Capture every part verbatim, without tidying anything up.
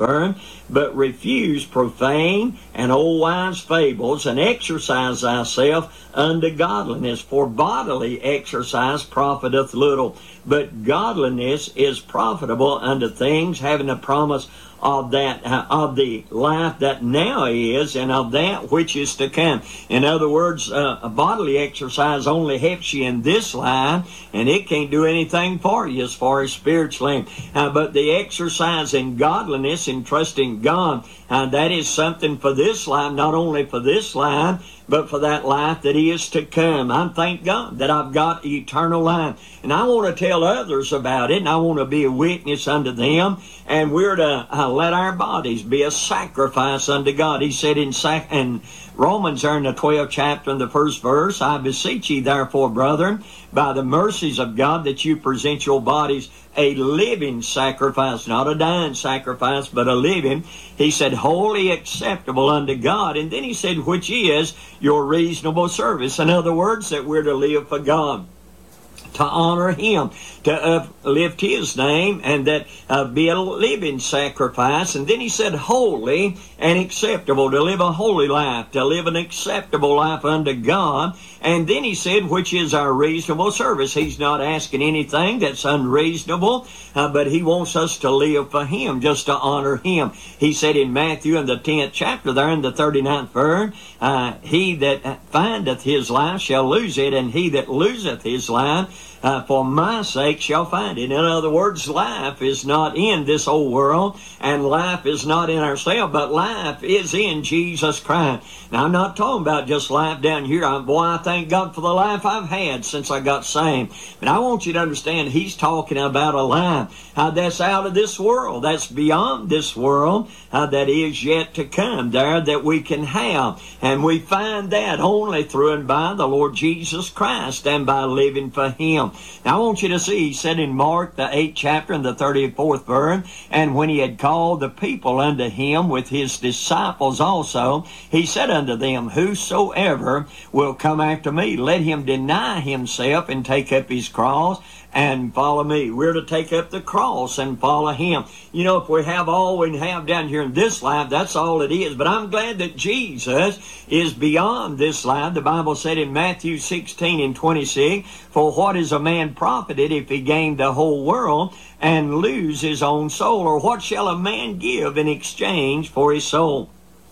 verse, but refuse profane and old wives' fables, and exercise thyself unto godliness. For bodily exercise profiteth little, but godliness is profitable unto things having the promise of that uh, of the life that now is, and of that which is to come. In other words, uh, a bodily exercise only helps you in this life, and it can't do anything for you as far as spiritually. Uh, but the exercise in godliness and trusting God, uh, that is something for this life, not only for this life, but for that life that is to come. I thank God that I've got eternal life, and I want to tell others about it, and I want to be a witness unto them, and we're to uh, let our bodies be a sacrifice unto God. He said in, sac- in Romans, there in the twelfth chapter, in the first verse, I beseech ye therefore, brethren, by the mercies of God, that you present your bodies a living sacrifice, not a dying sacrifice, but a living. He said, wholly acceptable unto God. And then he said, which is your reasonable service. In other words, that we're to live for God, to honor Him, to uplift His name, and that uh, be a living sacrifice. And then he said, holy and acceptable, to live a holy life, to live an acceptable life unto God. And then he said, which is our reasonable service. He's not asking anything that's unreasonable, uh, but he wants us to live for Him, just to honor Him. He said in Matthew in the tenth chapter there in the thirty-ninth verse, uh, he that findeth his life shall lose it, and he that loseth his life Uh, for my sake shall find it. In other words, life is not in this old world, and life is not in ourselves, but life is in Jesus Christ. Now, I'm not talking about just life down here. I, boy, I thank God for the life I've had since I got saved. But I want you to understand, He's talking about a life uh, that's out of this world, that's beyond this world, uh, that is yet to come there, that we can have. And we find that only through and by the Lord Jesus Christ, and by living for Him. Now, I want you to see, he said in Mark, the eighth chapter, and the thirty-fourth verse, and when he had called the people unto him with his disciples also, he said unto them, whosoever will come after me, let him deny himself and take up his cross and follow me. We're to take up the cross and follow Him. You know, if we have all we have down here in this life, that's all it is. But I'm glad that Jesus is beyond this life. The Bible said in Matthew sixteen and twenty-six, for what is a man profited if he gain the whole world and lose his own soul? Or what shall a man give in exchange for his soul?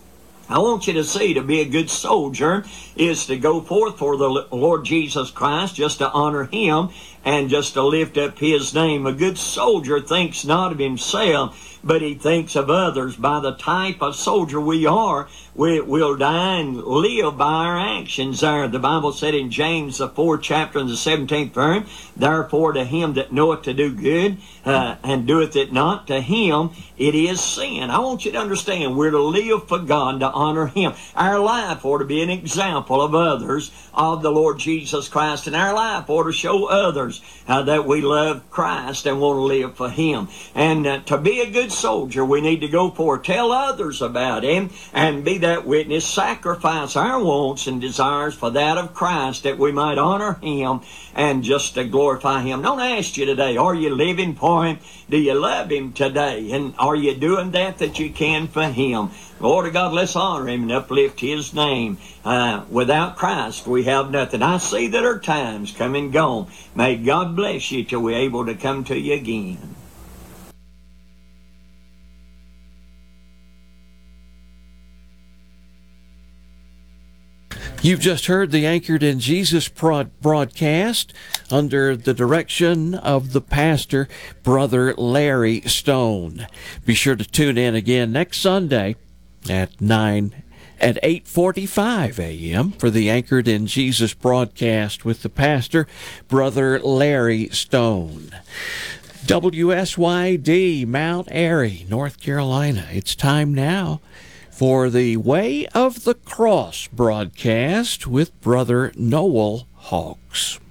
I want you to see, to be a good soldier is to go forth for the Lord Jesus Christ, just to honor Him and just to lift up His name. A good soldier thinks not of himself, but he thinks of others. By the type of soldier we are, we will die and live by our actions there. The Bible said in James, the fourth chapter and the seventeenth verse, therefore to him that knoweth to do good uh, and doeth it not, to him it is sin. I want you to understand, we're to live for God, to honor Him. Our life ought to be an example of others of the Lord Jesus Christ, and our life ought to show others uh, that we love Christ and want to live for Him. And uh, to be a good soldier, we need to go forth, tell others about Him, and be that witness, sacrifice our wants and desires for that of Christ, that we might honor Him and just to glorify Him. Don't ask you today, are you living for Him? Do you love Him today? And are you doing that that you can for Him? Lord of God, let's honor Him and uplift His name. Uh, without Christ, we have nothing. I see that our time's come and gone. May God bless you till we're able to come to you again. You've just heard the Anchored in Jesus broadcast under the direction of the pastor, Brother Larry Stone. Be sure to tune in again next Sunday at nine at eight forty-five a.m. for the Anchored in Jesus broadcast with the pastor, Brother Larry Stone. W S Y D, Mount Airy, North Carolina. It's time now for the Way of the Cross broadcast with Brother Noel Hawks.